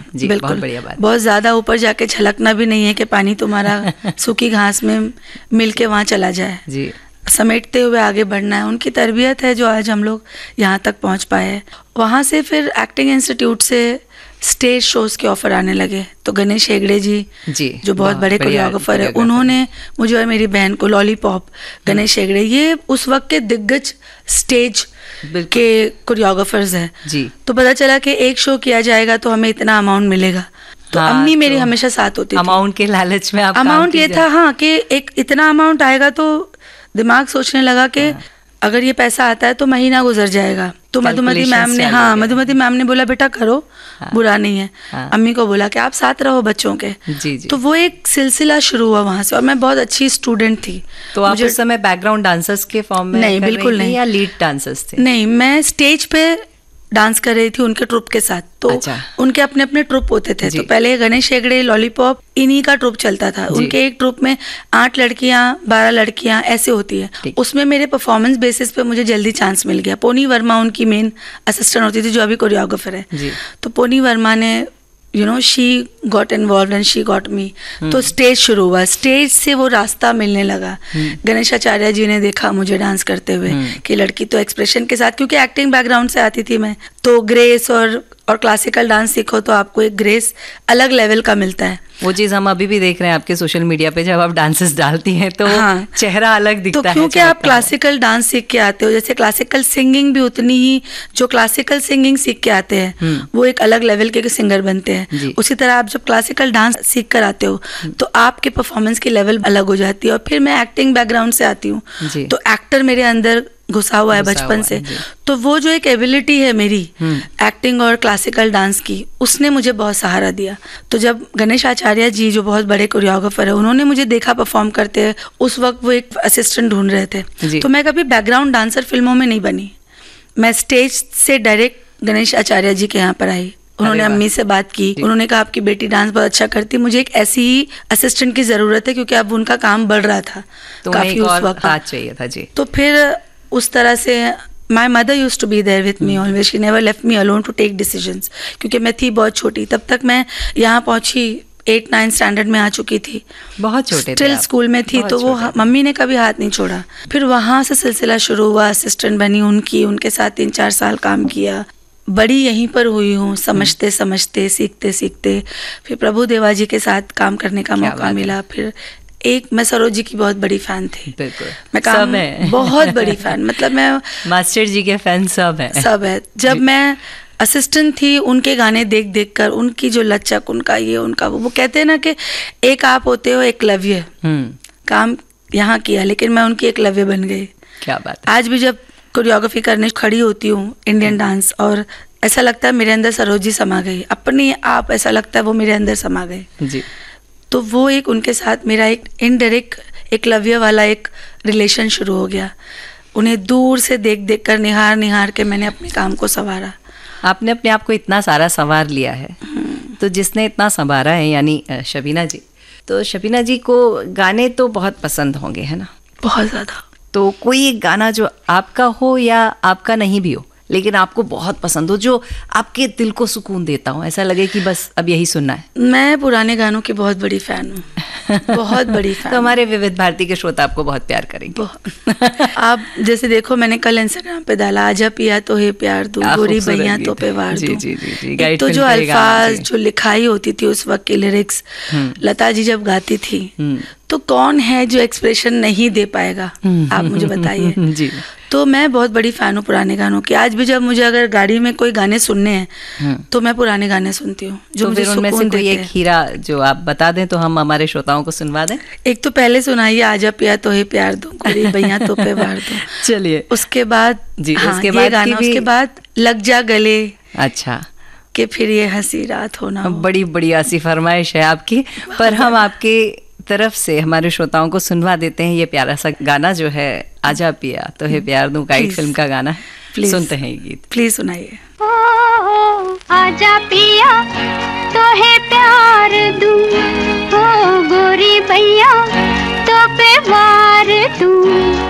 जी, बिल्कुल, बहुत बढ़िया बात। बहुत ज़्यादा ऊपर जाके छलकना भी नहीं है कि पानी तुम्हारा सूखी घास में मिल के वहाँ चला जाए जी। समेटते हुए आगे बढ़ना है। उनकी तरबियत है जो आज हम लोग यहाँ तक पहुँच पाए हैं। वहाँ से फिर एक्टिंग इंस्टीट्यूट से स्टेज शोज़ के ऑफ़र आने लगे, तो गणेश हेगड़े जी जो बहुत बड़े कोरियोग्राफर है, उन्होंने मुझे और मेरी बहन को लॉलीपॉप, गणेश हेगड़े, ये उस वक्त के दिग्गज स्टेज के कोरियोग्राफर्स हैं जी। तो पता चला कि एक शो किया जाएगा तो हमें इतना अमाउंट मिलेगा, तो अम्मी मेरी हमेशा साथ होती थी। अमाउंट के लालच में आप अमाउंट ये था हाँ कि एक इतना अमाउंट आएगा, तो दिमाग सोचने लगा कि अगर ये पैसा आता है तो महीना गुजर जाएगा। तो मधुमती मैम ने मधुमती मैम ने बोला बेटा करो, बुरा नहीं है। अम्मी को बोला कि आप साथ रहो बच्चों के। जी। तो वो एक सिलसिला शुरू हुआ वहाँ से, और मैं बहुत अच्छी स्टूडेंट थी। तो आप उस समय बैकग्राउंड डांसर्स के फॉर्म में नहीं, बिल्कुल नहीं, या लीड डांसर्स थे? नहीं, मैं स्टेज पे डांस कर रही थी उनके ट्रुप के साथ। तो उनके अपने अपने ट्रुप होते थे। तो पहले गणेश हेगड़े लॉलीपॉप इन्हीं का ट्रुप चलता था। उनके एक ट्रुप में 8 लड़कियां 12 लड़कियां ऐसे होती है। उसमें मेरे परफॉर्मेंस बेसिस पे मुझे जल्दी चांस मिल गया। पोनी वर्मा उनकी मेन असिस्टेंट होती थी, जो अभी कोरियोग्राफर है। तो पोनी वर्मा ने she got involve and she got me. तो स्टेज शुरू हुआ, स्टेज से वो रास्ता मिलने लगा। गणेश आचार्य जी ने देखा मुझे डांस करते हुए कि लड़की तो एक्सप्रेशन के साथ, क्योंकि एक्टिंग बैकग्राउंड से आती थी मैं, तो ग्रेस और क्लासिकल डांस सीखो तो आपको एक ग्रेस अलग लेवल का मिलता है। वो चीज़ हम अभी भी देख रहे हैं आपके सोशल मीडिया पे, जब आप डांसेस डालती हैं तो चेहरा अलग दिखता है। तो क्योंकि आप क्लासिकल डांस सीख के आते हो, जैसे क्लासिकल सिंगिंग भी उतनी ही, जो क्लासिकल सिंगिंग सीख के आते हैं वो एक अलग लेवल के सिंगर बनते हैं। उसी तरह आप जब क्लासिकल डांस सीख कर आते हो तो आपके परफॉर्मेंस की लेवल अलग हो जाती है। और फिर मैं एक्टिंग बैकग्राउंड से आती हूँ, तो एक्टर मेरे अंदर घुसा हुआ है बचपन से। तो वो जो एक एबिलिटी है मेरी एक्टिंग और क्लासिकल डांस की, उसने मुझे बहुत सहारा दिया। तो जब गणेश आचार्य जी जो बहुत बड़े कोरियोग्राफर है, उन्होंने मुझे देखा परफॉर्म करते हैं, उस वक्त वो एक असिस्टेंट ढूंढ रहे थे। तो मैं कभी बैकग्राउंड डांसर फिल्मों में नहीं बनी, मैं स्टेज से डायरेक्ट गणेश आचार्य जी के यहाँ पर आई। उन्होंने अम्मी से बात की, उन्होंने कहा आपकी बेटी डांस बहुत अच्छा करती, मुझे एक ऐसी ही असिस्टेंट की जरूरत है, क्योंकि अब उनका काम बढ़ रहा था काफी उस वक्त चाहिए था जी। तो फिर उस तरह से my mother use to be there with me always, she never left me alone to take decisions. क्योंकि मैं थी बहुत छोटी, तब तक मैं यहाँ पहुंची 8-9 स्टैंडर्ड में आ चुकी थी, बहुत छोटे स्टिल स्कूल में थी। तो वो मम्मी ने कभी हाथ नहीं छोड़ा। फिर वहाँ से सिलसिला शुरू हुआ, असिस्टेंट बनी उनके साथ 3-4 साल काम किया। बड़ी यहीं पर हुई हूँ, समझते समझते सीखते सीखते। फिर प्रभु देवा जी के साथ काम करने का मौका मिला। फिर मैं सरोज जी की बहुत बड़ी फैन थी। बिल्कुल, मैं काम बहुत बड़ी फैन, मतलब मैं मास्टर जी के फैन सब है। जब मैं असिस्टेंट थी, उनके गाने देख देख कर, उनकी जो लचक, उनका ये उनका वो कहते हैं ना कि एक आप होते हो एकलव्य, काम यहाँ किया लेकिन मैं उनकी एकलव्य बन गई। क्या बात है। आज भी जब कोरियोग्राफी करने खड़ी होती हूँ इंडियन डांस, और ऐसा लगता है मेरे अंदर सरोज जी समा गई, अपने आप ऐसा लगता है वो मेरे अंदर समा गए जी। तो वो एक उनके साथ मेरा एक इनडायरेक्ट एकलव्य वाला एक रिलेशन शुरू हो गया। उन्हें दूर से देख देख कर, निहार निहार के मैंने अपने काम को संवारा। आपने अपने आप को इतना सारा संवार लिया है, तो जिसने इतना संवारा है यानी शबीना जी। तो शबीना जी को गाने तो बहुत पसंद होंगे, है ना? बहुत ज़्यादा। तो कोई एक गाना जो आपका हो या आपका नहीं भी हो, लेकिन आपको बहुत पसंद हो, जो आपके दिल को सुकून देता हो, ऐसा लगे कि बस अब यही सुनना है? मैं पुराने गानों की बहुत बड़ी फैन हूँ, बहुत बड़ी फैन। तो हमारे विविध भारती के श्रोता आपको बहुत प्यार करेंगे। आप जैसे देखो, मैंने कल इंस्टाग्राम पे डाला, आजा पिया तो है प्यार दूं, गोरी भैया तो पे वार दूं। तो जो अल्फाज, जो लिखाई होती थी उस वक्त की लिरिक्स, लता जी जब गाती थी, तो कौन है जो एक्सप्रेशन नहीं दे पाएगा, आप मुझे बताइए जी। तो मैं बहुत बड़ी फैन हूँ पुराने गानों की। आज भी जब मुझे अगर गाड़ी में कोई गाने सुनने हैं तो मैं पुराने गाने सुनती हूँ, जो तो मुझे उनमें से कोई एक हीरा जो आप बता दें तो हम हमारे श्रोताओं को सुनवा दें। एक तो पहले सुनाइए, आजा पिया तो है प्यार दूं, गोरी भैया तो पे वार दूं। चलिए, उसके बाद जी, उसके बाद गाना, उसके बाद लग जा गले। अच्छा, कि फिर ये हंसी रात होना हो। बड़ी बड़ी ऐसी फरमाइश है आपकी, पर हम आपके तरफ से हमारे श्रोताओं को सुनवा देते हैं ये प्यारा सा गाना जो है आजा पिया तो है प्यार दूं, काइट फिल्म का गाना है। सुनते हैं ये गीत, प्लीज सुनाइए। आजा पिया तो है प्यार दूं, ओ गोरी भैया तो पे वार दूं।